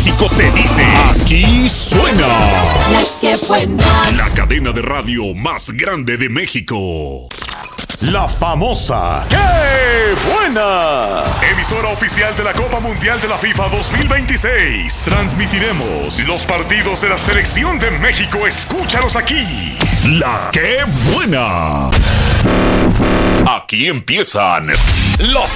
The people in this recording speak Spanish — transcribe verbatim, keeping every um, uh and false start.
México se dice, aquí suena La que buena. la cadena de radio más grande de México. La famosa ¡Qué buena! Emisora oficial de la Copa Mundial de la FIFA dos mil veintiséis. Transmitiremos los partidos de la Selección de México. Escúchalos aquí. La que buena. Aquí empiezan los